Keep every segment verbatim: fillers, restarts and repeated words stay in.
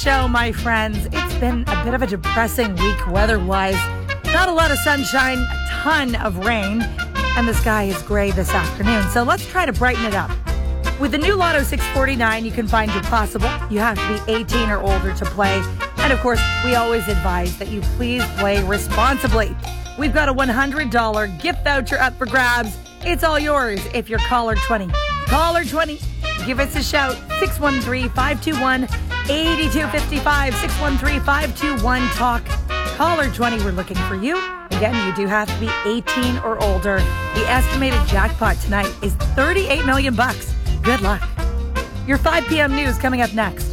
Show, my friends. It's been a bit of a depressing week weather-wise. Not a lot of sunshine, a ton of rain, and the sky is gray this afternoon. So let's try to brighten it up. With the new Lotto six forty-nine, you can find your possible. You have to be eighteen or older to play. And of course, we always advise that you please play responsibly. We've got a one hundred dollars gift voucher up for grabs. It's all yours if you're caller twenty. Caller twenty, give us a shout. six one three, five two one, eight two five five. six one three, five two one, talk. Caller twenty, we're looking for you. Again, you do have to be eighteen or older. The estimated jackpot tonight is thirty-eight million bucks. Good luck. Your five p.m. news coming up next.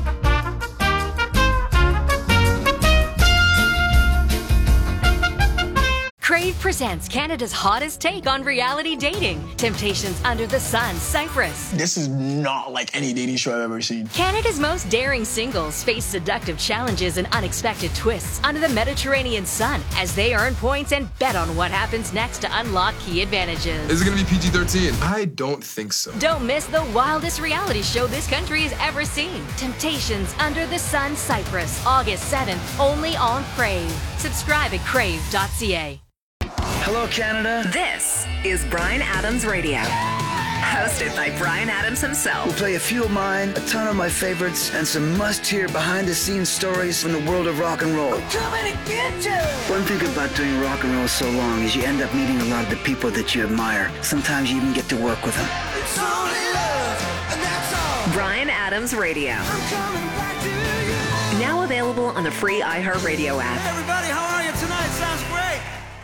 Crave presents Canada's hottest take on reality dating. Temptations Under the Sun, Cyprus. This is not like any dating show I've ever seen. Canada's most daring singles face seductive challenges and unexpected twists under the Mediterranean sun as they earn points and bet on what happens next to unlock key advantages. Is it going to be P G thirteen? I don't think so. Don't miss the wildest reality show this country has ever seen. Temptations Under the Sun, Cyprus. August seventh, only on Crave. Subscribe at crave dot c a. Hello, Canada. This is Bryan Adams Radio, hosted by Bryan Adams himself. We'll play a few of mine, a ton of my favorites, and some must-hear behind-the-scenes stories from the world of rock and roll. We're coming to get you! One thing about doing rock and roll so long is you end up meeting a lot of the people that you admire. Sometimes you even get to work with them. It's only love, and that's all. Bryan Adams Radio. I'm coming back to you. Now available on the free iHeartRadio app. Hey everybody, how are you tonight? Sounds great.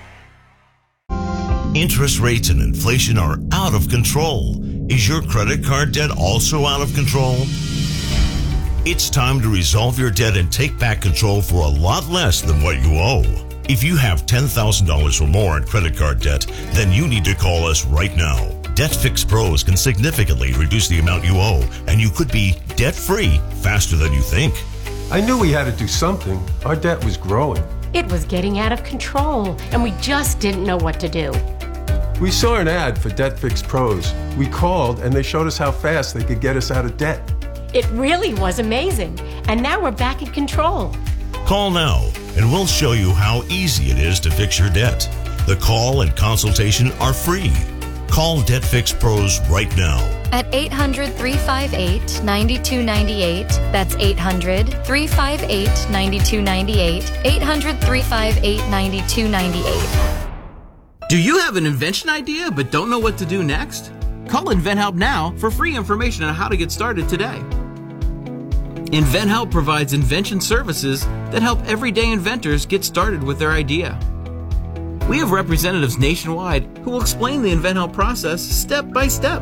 Interest rates and inflation are out of control. Is your credit card debt also out of control? It's time to resolve your debt and take back control for a lot less than what you owe. If you have ten thousand dollars or more in credit card debt, then you need to call us right now. Debt Fix Pros can significantly reduce the amount you owe, and you could be debt-free faster than you think. I knew we had to do something. Our debt was growing. It was getting out of control, and we just didn't know what to do. We saw an ad for Debt Fix Pros. We called, and they showed us how fast they could get us out of debt. It really was amazing, and now we're back in control. Call now, and we'll show you how easy it is to fix your debt. The call and consultation are free. Call Debt Fix Pros right now. At eight hundred, three five eight, nine two nine eight. That's eight hundred, three five eight, nine two nine eight. eight hundred, three five eight, nine two nine eight. Do you have an invention idea but don't know what to do next? Call InventHelp now for free information on how to get started today. InventHelp provides invention services that help everyday inventors get started with their idea. We have representatives nationwide who will explain the InventHelp process step by step.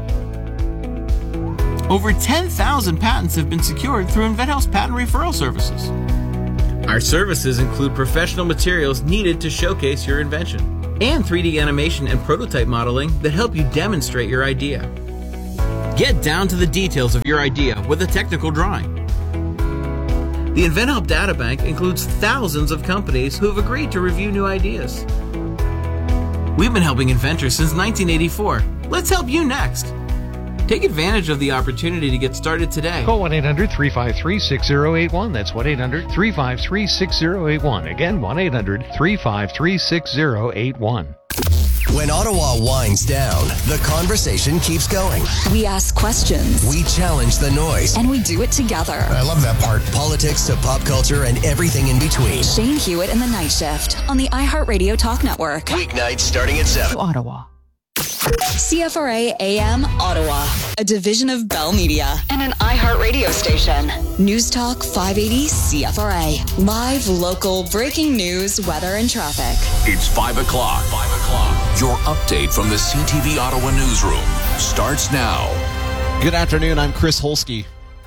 Over ten thousand patents have been secured through InventHelp's patent referral services. Our services include professional materials needed to showcase your invention, and three D animation and prototype modeling that help you demonstrate your idea. Get down to the details of your idea with a technical drawing. The InventHelp Databank includes thousands of companies who have agreed to review new ideas. We've been helping inventors since nineteen eighty-four. Let's help you next. Take advantage of the opportunity to get started today. Call one eight hundred, three five three, six zero eight one. That's one eight hundred, three five three, six zero eight one. Again, one eight hundred, three five three, six zero eight one. When Ottawa winds down, the conversation keeps going. We ask questions. We challenge the noise. And we do it together. I love that part. Politics to pop culture and everything in between. Shane Hewitt and the Night Shift on the iHeartRadio Talk Network. Weeknights starting at seven. Ottawa. C F R A A M Ottawa, a division of Bell Media and an iHeartRadio station. News Talk five eighty C F R A. Live, local, breaking news, weather, and traffic. It's five o'clock. five o'clock. Your update from the C T V Ottawa newsroom starts now. Good afternoon. I'm Chris Holsky.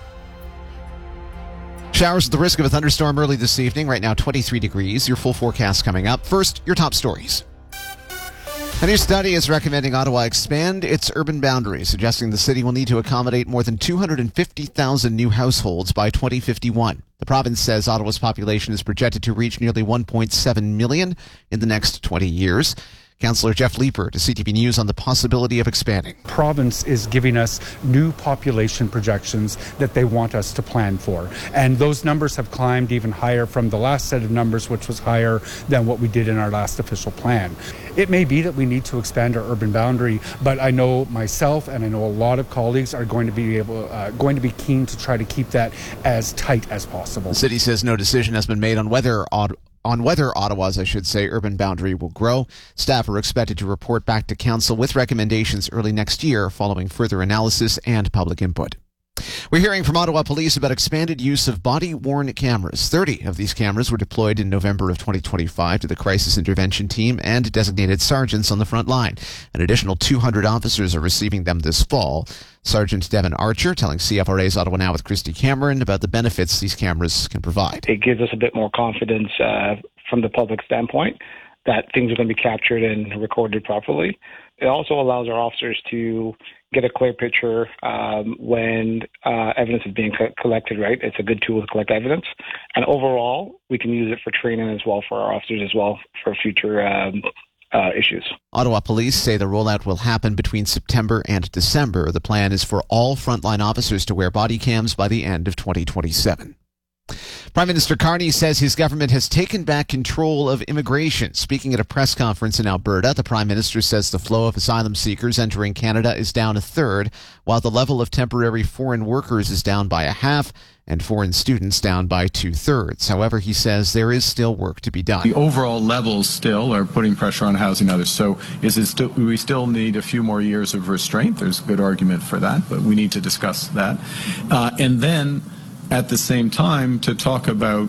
Showers at the risk of a thunderstorm early this evening. Right now, twenty-three degrees. Your full forecast coming up. First, your top stories. A new study is recommending Ottawa expand its urban boundaries, suggesting the city will need to accommodate more than two hundred fifty thousand new households by twenty fifty-one. The province says Ottawa's population is projected to reach nearly one point seven million in the next twenty years. Councillor Jeff Leeper to C T V News on the possibility of expanding. Province is giving us new population projections that they want us to plan for. And those numbers have climbed even higher from the last set of numbers, which was higher than what we did in our last official plan. It may be that we need to expand our urban boundary, but I know myself and I know a lot of colleagues are going to be able, uh, going to be keen to try to keep that as tight as possible. The city says no decision has been made on whether Ottawa On whether Ottawa's, I should say, urban boundary will grow. Staff are expected to report back to Council with recommendations early next year following further analysis and public input. We're hearing from Ottawa Police about expanded use of body-worn cameras. thirty of these cameras were deployed in November of twenty twenty-five to the Crisis Intervention Team and designated sergeants on the front line. An additional two hundred officers are receiving them this fall. Sergeant Devin Archer telling C F R A's Ottawa Now with Christy Cameron about the benefits these cameras can provide. It gives us a bit more confidence uh, from the public standpoint that things are going to be captured and recorded properly. It also allows our officers to get a clear picture um, when uh, evidence is being co- collected, right? It's a good tool to collect evidence. And overall, we can use it for training as well for our officers as well for future um, uh, issues. Ottawa Police say the rollout will happen between September and December. The plan is for all frontline officers to wear body cams by the end of twenty twenty-seven. Prime Minister Carney says his government has taken back control of immigration. Speaking at a press conference in Alberta, the Prime Minister says the flow of asylum seekers entering Canada is down a third, while the level of temporary foreign workers is down by a half and foreign students down by two-thirds. However, he says there is still work to be done. The overall levels still are putting pressure on housing others. So is it still, we still need a few more years of restraint. There's a good argument for that, but we need to discuss that. Uh, and then at the same time, to talk about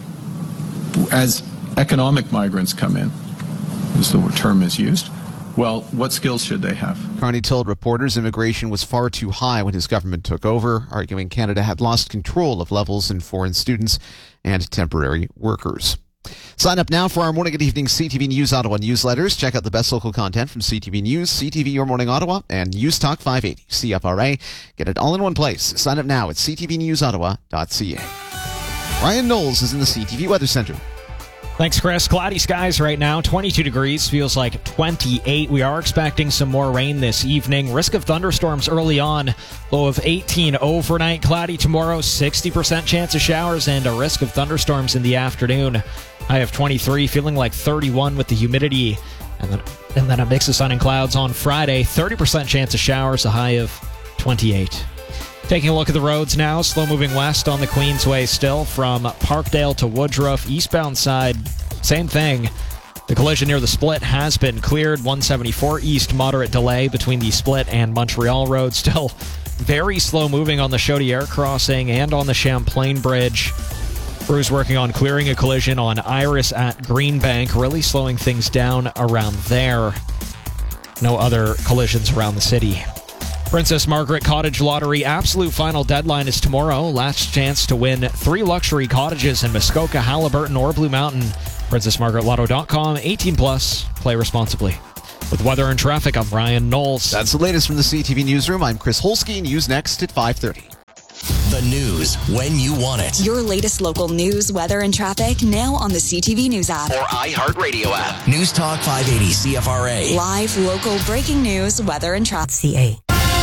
as economic migrants come in, as the term is used, well, what skills should they have? Carney told reporters immigration was far too high when his government took over, arguing Canada had lost control of levels in foreign students and temporary workers. Sign up now for our morning and evening C T V News Ottawa newsletters. Check out the best local content from C T V News, C T V Your Morning Ottawa, and News Talk five eighty C F R A. Get it all in one place. Sign up now at c t v news ottawa dot c a. Ryan Knowles is in the C T V Weather Center. Thanks, Chris. Cloudy skies right now, twenty-two degrees, feels like twenty-eight. We are expecting some more rain this evening. Risk of thunderstorms early on, low of eighteen overnight. Cloudy tomorrow, sixty percent chance of showers and a risk of thunderstorms in the afternoon. High of twenty-three, feeling like thirty-one with the humidity. And then, and then a mix of sun and clouds on Friday, thirty percent chance of showers, a high of twenty-eight. Taking a look at the roads now, slow moving west on the Queensway still from Parkdale to Woodruff. Eastbound side, same thing. The collision near the split has been cleared. one seventy-four east, moderate delay between the split and Montreal Road. Still very slow moving on the Chaudière crossing and on the Champlain Bridge. Crews working on clearing a collision on Iris at Greenbank, really slowing things down around there. No other collisions around the city. Princess Margaret Cottage Lottery absolute final deadline is tomorrow. Last chance to win three luxury cottages in Muskoka, Haliburton, or Blue Mountain. princess margaret lotto dot com, eighteen plus, play responsibly. With weather and traffic, I'm Ryan Knowles. That's the latest from the C T V Newsroom. I'm Chris Holsky. News next at five thirty. The news when you want it. Your latest local news, weather, and traffic now on the C T V News app. Or iHeartRadio app. News Talk five eighty C F R A. Live, local, breaking news, weather, and traffic. C A.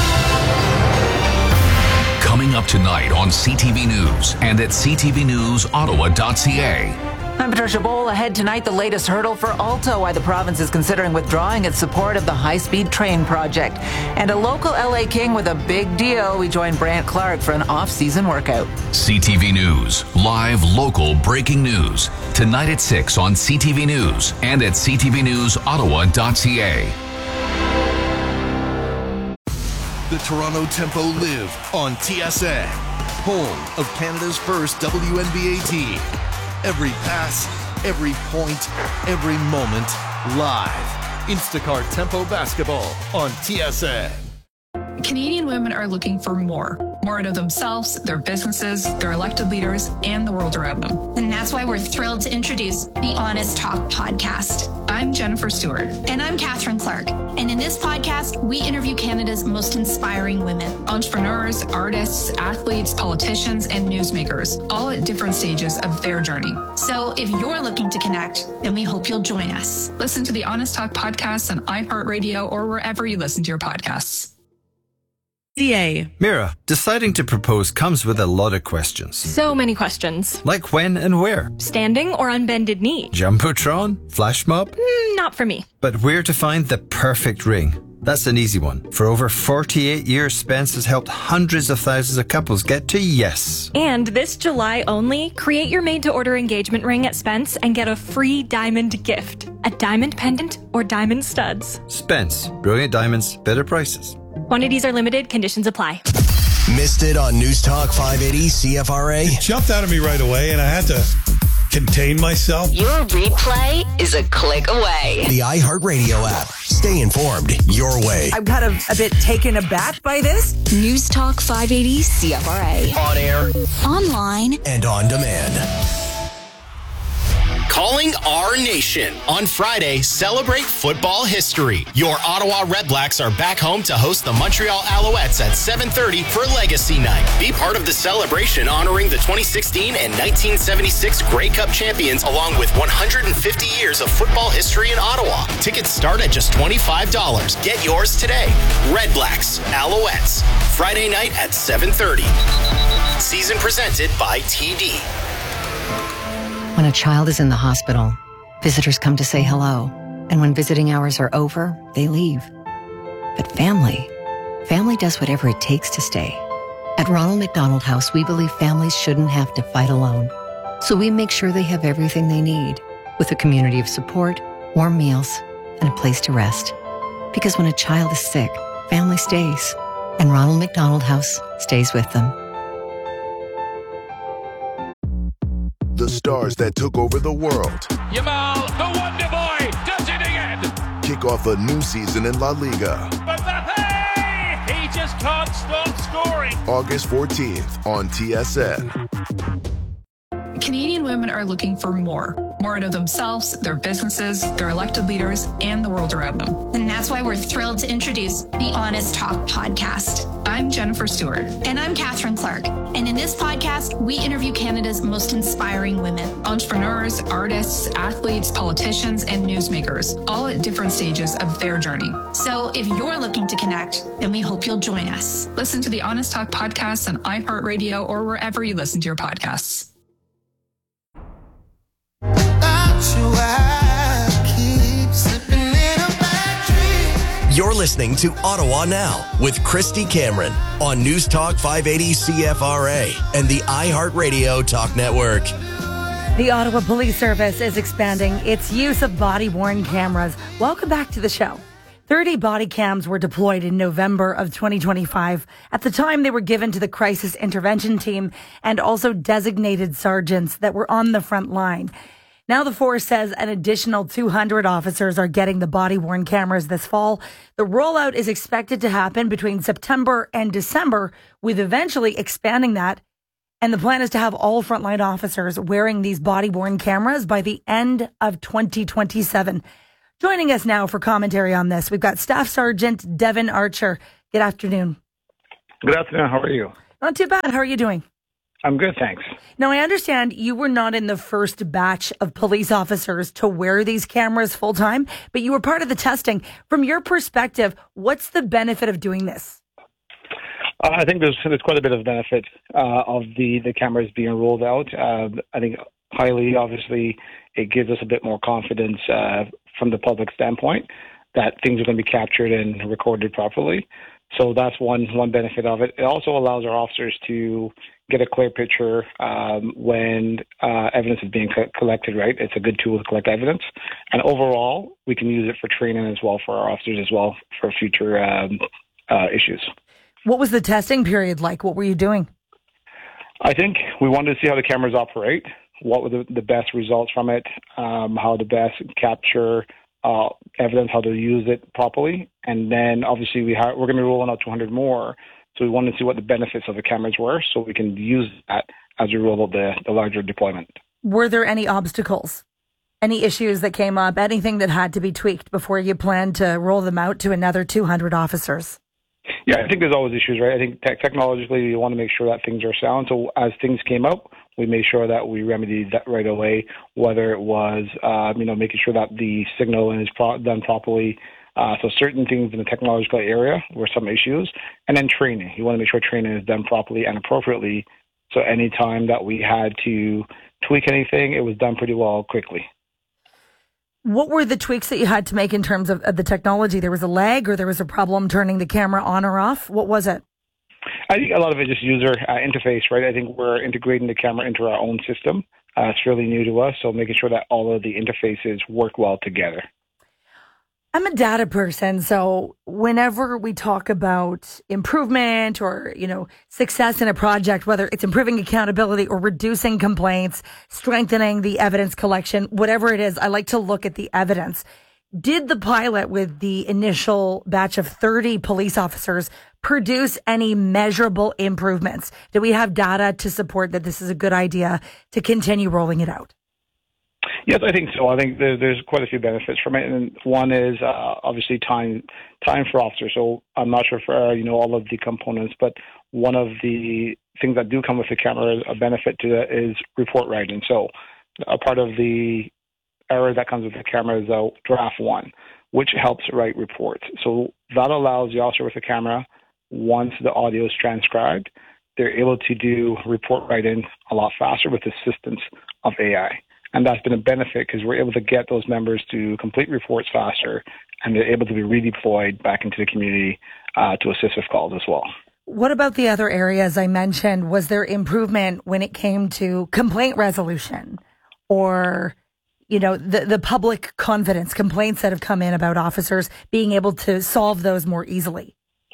Coming up tonight on C T V News and at c t v news ottawa dot c a. I'm Patricia Bowl. Ahead tonight, the latest hurdle for Alto, why the province is considering withdrawing its support of the high-speed train project. And a local L A King with a big deal. We join Brant Clark for an off-season workout. C T V News, live, local, breaking news. Tonight at six on C T V News and at c t v news ottawa dot c a. The Toronto Tempo live on T S N, home of Canada's first W N B A team. Every pass, every point, every moment, live. Instacart Tempo Basketball on T S N. Canadian women are looking for more. More out of themselves, their businesses, their elected leaders, and the world around them. And that's why we're thrilled to introduce the Honest Talk podcast. I'm Jennifer Stewart. And I'm Catherine Clark. And in this podcast, we interview Canada's most inspiring women. Entrepreneurs, artists, athletes, politicians, and newsmakers, all at different stages of their journey. So if you're looking to connect, then we hope you'll join us. Listen to the Honest Talk podcast on iHeartRadio or wherever you listen to your podcasts. C A. Mira, deciding to propose comes with a lot of questions. So many questions. Like when and where? Standing or on bended knee? Jumbotron? Flash mob? Mm, not for me. But where to find the perfect ring? That's an easy one. For over forty-eight years, Spence has helped hundreds of thousands of couples get to yes. And this July only, create your made-to-order engagement ring at Spence and get a free diamond gift. A diamond pendant or diamond studs. Spence. Brilliant diamonds, better prices. Quantities are limited. Conditions apply. Missed it on News Talk five eighty C F R A? It jumped out of me right away, and I had to contain myself. Your replay is a click away. The iHeartRadio app. Stay informed your way. I'm kind of a bit taken aback by this. News Talk five eighty C F R A. On air, online, and on demand. Calling our nation. On Friday, celebrate football history. Your Ottawa Redblacks are back home to host the Montreal Alouettes at seven thirty for Legacy Night. Be part of the celebration honoring the twenty sixteen and nineteen seventy-six Grey Cup champions, along with one hundred fifty years of football history in Ottawa. Tickets start at just twenty-five dollars. Get yours today. Redblacks, Alouettes, Friday night at seven thirty. Season presented by T D. When a child is in the hospital, visitors come to say hello. And when visiting hours are over, they leave. But family, family does whatever it takes to stay. At Ronald McDonald House, we believe families shouldn't have to fight alone. So we make sure they have everything they need, with a community of support, warm meals, and a place to rest. Because when a child is sick, family stays. And Ronald McDonald House stays with them. The stars that took over the world. Yamal, the Wonder Boy, does it again. Kick off a new season in La Liga. Mbappe, he just can't stop scoring. August fourteenth on T S N. Canadian women are looking for more. More out of themselves, their businesses, their elected leaders, and the world around them. And that's why we're thrilled to introduce the Honest Talk podcast. I'm Jennifer Stewart. And I'm Catherine Clark. And in this podcast, we interview Canada's most inspiring women. Entrepreneurs, artists, athletes, politicians, and newsmakers, all at different stages of their journey. So if you're looking to connect, then we hope you'll join us. Listen to the Honest Talk podcast on iHeartRadio or wherever you listen to your podcasts. You're listening to Ottawa Now with Christy Cameron on News Talk five eighty C F R A and the iHeartRadio Talk Network. The Ottawa Police Service is expanding its use of body-worn cameras. Welcome back to the show. thirty body cams were deployed in November of twenty twenty-five. At the time, they were given to the crisis intervention team and also designated sergeants that were on the front line. Now the force says an additional two hundred officers are getting the body-worn cameras this fall. The rollout is expected to happen between September and December, with eventually expanding that. And the plan is to have all frontline officers wearing these body-worn cameras by the end of twenty twenty-seven. Joining us now for commentary on this, we've got Staff Sergeant Devin Archer. Good afternoon. Good afternoon. How are you? Not too bad. How are you doing? I'm good, thanks. Now, I understand you were not in the first batch of police officers to wear these cameras full time, but you were part of the testing. From your perspective, what's the benefit of doing this? Uh, I think there's there's quite a bit of benefit uh, of the, the cameras being rolled out. Uh, I think highly, obviously, it gives us a bit more confidence uh, from the public standpoint that things are going to be captured and recorded properly. So that's one one benefit of it. It also allows our officers to get a clear picture um, when uh, evidence is being co- collected, right? It's a good tool to collect evidence. And overall, we can use it for training as well for our officers as well for future um, uh, issues. What was the testing period like? What were you doing? I think we wanted to see how the cameras operate, what were the, the best results from it, um, how to best capture uh, evidence, how to use it properly. And then obviously we ha- we're going to be rolling out two hundred more. So we wanted to see what the benefits of the cameras were so we can use that as we roll out the, the larger deployment. Were there any obstacles? Any issues that came up, anything that had to be tweaked before you plan to roll them out to another two hundred officers? Yeah, I think there's always issues, right? I think te- technologically, you want to make sure that things are sound. So as things came up, we made sure that we remedied that right away, whether it was, uh, you know, making sure that the signaling is pro- done properly. Uh, so certain things in the technological area were some issues. And then training. You want to make sure training is done properly and appropriately. So any time that we had to tweak anything, it was done pretty well quickly. What were the tweaks that you had to make in terms of, of the technology? There was a lag or there was a problem turning the camera on or off? What was it? I think a lot of it is user uh, interface, right? I think we're integrating the camera into our own system. Uh, it's fairly new to us, so making sure that all of the interfaces work well together. I'm a data person, so whenever we talk about improvement or, you know, success in a project, whether it's improving accountability or reducing complaints, strengthening the evidence collection, whatever it is, I like to look at the evidence. Did the pilot with the initial batch of thirty police officers produce any measurable improvements? Do we have data to support that this is a good idea to continue rolling it out? Yes, I think so. I think there, there's quite a few benefits from it, and one is uh, obviously time time for officers. So I'm not sure for uh, you know all of the components, but one of the things that do come with the camera, a benefit to that is report writing. So a part of the error that comes with the camera is a draft one, which helps write reports. So that allows the officer with the camera, once the audio is transcribed, they're able to do report writing a lot faster with the assistance of A I. And that's been a benefit because we're able to get those members to complete reports faster, and they're able to be redeployed back into the community uh, to assist with calls as well. What about the other areas I mentioned? Was there improvement when it came to complaint resolution or, you know, the, the public confidence complaints that have come in about officers being able to solve those more easily?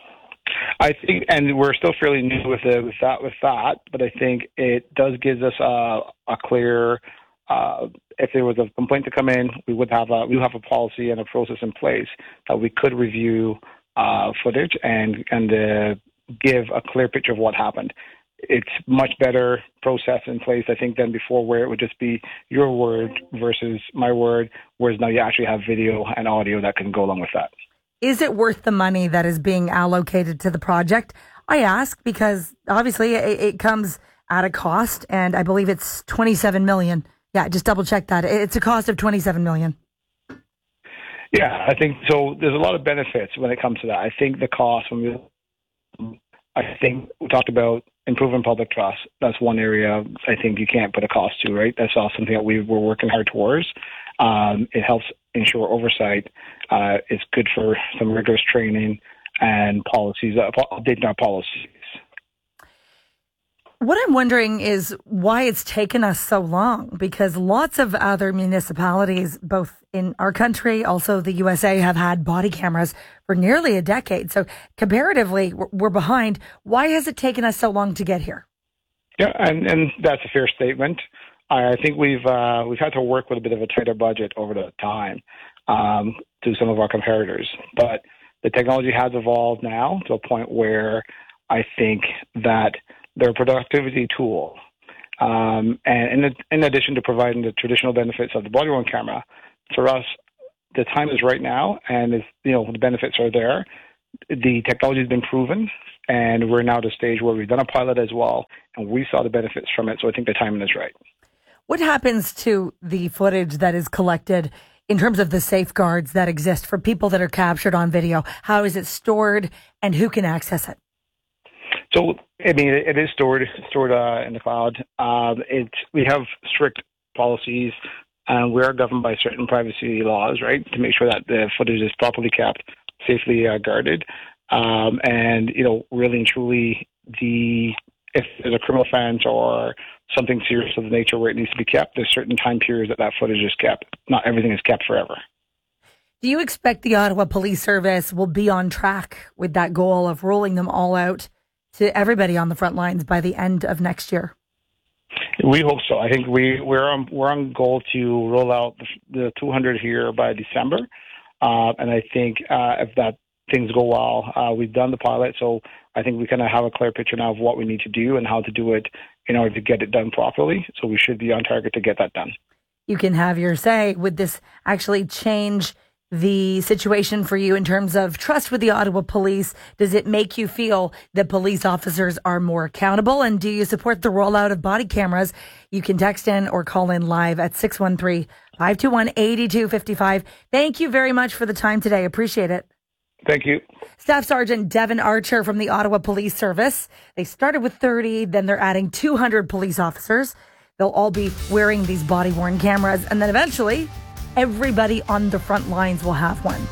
I think, and we're still fairly new with, the, with that, with that, but I think it does give us a, a clear. Uh, if there was a complaint to come in, we would have a we would have a policy and a process in place that we could review uh, footage and and uh, give a clear picture of what happened. It's much better process in place, I think, than before, where it would just be your word versus my word, whereas now you actually have video and audio that can go along with that. Is it worth the money that is being allocated to the project? I ask because obviously it, it comes at a cost, and I believe it's twenty-seven million dollars. Yeah, just double check that. It's a cost of twenty-seven million dollars. Yeah, I think so. There's a lot of benefits when it comes to that. I think the cost, when we, I think we talked about improving public trust. That's one area I think you can't put a cost to, right? That's all something that we we're working hard towards. Um, it helps ensure oversight. Uh, it's good for some rigorous training and policies, uh, updating our policies. What I'm wondering is why it's taken us so long, because lots of other municipalities, both in our country, also the U S A, have had body cameras for nearly a decade. So comparatively, we're behind. Why has it taken us so long to get here? Yeah, and, and that's a fair statement. I think we've uh, we've had to work with a bit of a tighter budget over the time um, to some of our competitors. But the technology has evolved now to a point where I think that they're a productivity tool. Um, and in, in addition to providing the traditional benefits of the body-worn camera, for us, the time is right now, and it's, you know, the benefits are there. The technology has been proven, and we're now at a stage where we've done a pilot as well, and we saw the benefits from it, so I think the timing is right. What happens to the footage that is collected in terms of the safeguards that exist for people that are captured on video? How is it stored, and who can access it? So, I mean, it is stored stored uh, in the cloud. Um, it we have strict policies, and we are governed by certain privacy laws, right, to make sure that the footage is properly kept, safely uh, guarded, um, and you know, really and truly, the if there's a criminal offense or something serious of the nature where it needs to be kept, there's certain time periods that that footage is kept. Not everything is kept forever. Do you expect the Ottawa Police Service will be on track with that goal of rolling them all out to everybody on the front lines by the end of next year? We hope so. I think we, we're on we're on goal to roll out the, the two hundred here by December, uh, and I think uh, if that things go well, uh, we've done the pilot, so I think we kind of have a clear picture now of what we need to do and how to do it in order to get it done properly. So we should be on target to get that done. You can have your say. Would this actually change the situation for you in terms of trust with the Ottawa Police? Does it make you feel that police officers are more accountable? And do you support the rollout of body cameras? You can text in or call in live at six one three, five two one, eight two five five. Thank you very much for the time today. Appreciate it. Thank you. Staff Sergeant Devin Archer from the Ottawa Police Service. They started with thirty, then they're adding two hundred police officers. They'll all be wearing these body-worn cameras, and then eventually everybody on the front lines will have one.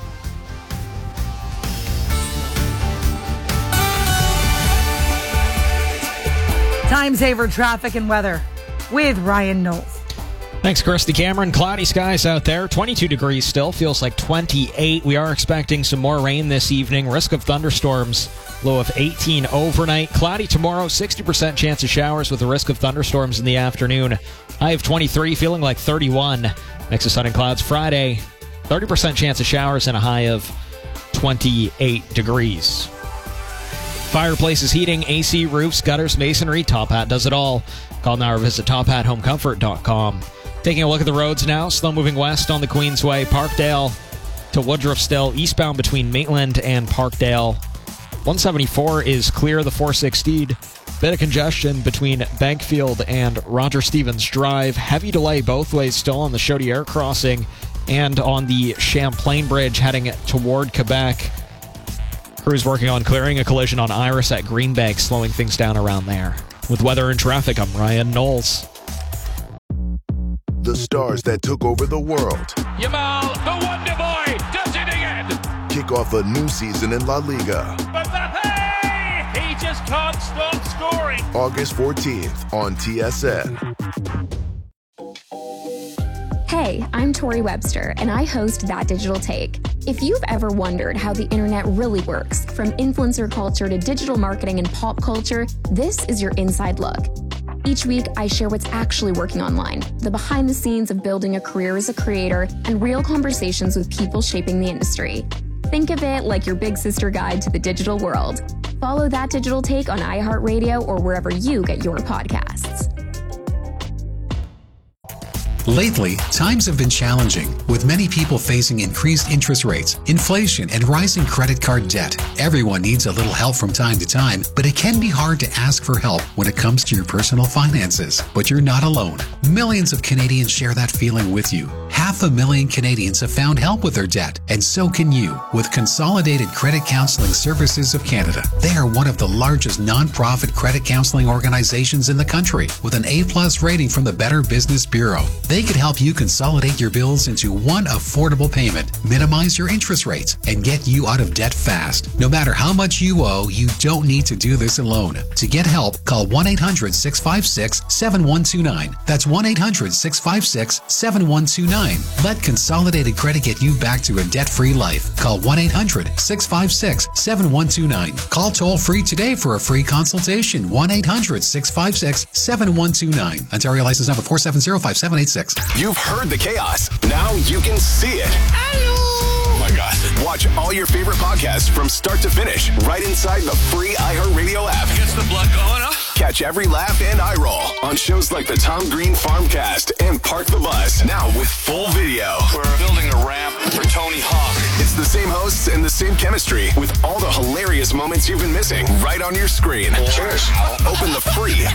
Time saver traffic and weather with Ryan Knowles. Thanks, Christy Cameron. Cloudy skies out there. twenty-two degrees still. Feels like twenty-eight. We are expecting some more rain this evening. Risk of thunderstorms. Low of eighteen overnight. Cloudy tomorrow. sixty percent chance of showers with a risk of thunderstorms in the afternoon. High of twenty-three. Feeling like thirty-one. Mix of sun and clouds Friday. thirty percent chance of showers and a high of twenty-eight degrees. Fireplaces, heating, A C, roofs, gutters, masonry. Top Hat does it all. Call now or visit top hat home comfort dot com. Taking a look at the roads now. Slow moving west on the Queensway. Parkdale to Woodruff still. Eastbound between Maitland and Parkdale. one seventy-four is clear. The four sixteen. Bit of congestion between Bankfield and Roger Stevens Drive. Heavy delay both ways still on the Chaudière crossing and on the Champlain Bridge heading toward Quebec. Crews working on clearing a collision on Iris at Greenbank, slowing things down around there. With weather and traffic, I'm Ryan Knowles. The stars that took over the world. Yamal, the Wonder Boy, does it again. Kick off a new season in La Liga. Mbappe, he just can't stop scoring. August fourteenth on T S N. Hey, I'm Tori Webster, and I host That Digital Take. If you've ever wondered how the internet really works, from influencer culture to digital marketing and pop culture, this is your inside look. Each week, I share what's actually working online, the behind the scenes of building a career as a creator, and real conversations with people shaping the industry. Think of it like your big sister guide to the digital world. Follow That Digital Take on iHeartRadio or wherever you get your podcasts. Lately, times have been challenging, with many people facing increased interest rates, inflation, and rising credit card debt. Everyone needs a little help from time to time, but it can be hard to ask for help when it comes to your personal finances. But you're not alone. Millions of Canadians share that feeling with you. Half a million Canadians have found help with their debt, and so can you with Consolidated Credit Counseling Services of Canada. They are one of the largest non-profit credit counseling organizations in the country, with an A-plus rating from the Better Business Bureau. They could help you consolidate your bills into one affordable payment, minimize your interest rates, and get you out of debt fast. No matter how much you owe, you don't need to do this alone. To get help, call one eight hundred, six five six, seven one two nine. That's one eight hundred, six five six, seven one two nine. Let Consolidated Credit get you back to a debt-free life. Call one eight hundred, six five six, seven one two nine. Call toll-free today for a free consultation. one eight hundred, six five six, seven one two nine. Ontario license number four seven zero five seven eight six. You've heard the chaos. Now you can see it. Hello! Oh my God. Watch all your favorite podcasts from start to finish right inside the free iHeartRadio app. Gets the blood going, huh? Catch every laugh and eye roll on shows like the Tom Green Farmcast and Park the Bus. Now with full video. We're building a ramp for Tony Hawk. It's the same hosts and the same chemistry with all the hilarious moments you've been missing right on your screen. Cheers. Open the free